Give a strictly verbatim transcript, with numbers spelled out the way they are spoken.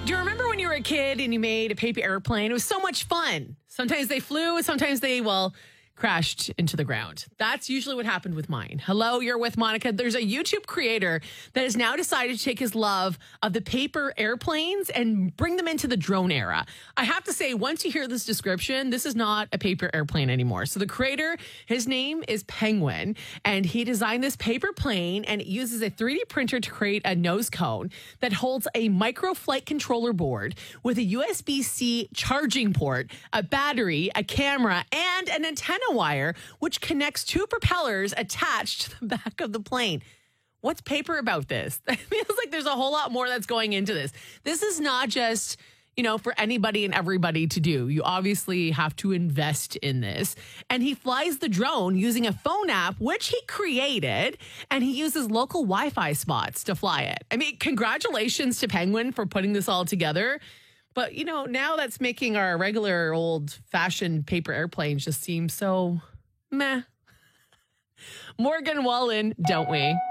Do you remember when you were a kid and you made a paper airplane? It was so much fun. Sometimes they flew, sometimes they, well, crashed into the ground. That's usually what happened with mine. Hello, you're with Monica. There's a YouTube creator that has now decided to take his love of the paper airplanes and bring them into the drone era. I have to say, once you hear this description, this is not a paper airplane anymore. So the creator, his name is Penguin, and he designed this paper plane, and it uses a three D printer to create a nose cone that holds a micro flight controller board with a U S B C charging port, a battery, a camera, and an antenna wire, which connects two propellers attached to the back of the plane. What's paper about this? It feels like there's a whole lot more that's going into this. This is not just, you know, for anybody and everybody to do. You obviously have to invest in this. And he flies the drone using a phone app, which he created, and he uses local Wi-Fi spots to fly it. I mean, congratulations to Penguin for putting this all together. But, you know, now that's making our regular old-fashioned paper airplanes just seem so meh. Morgan Wallen, don't we?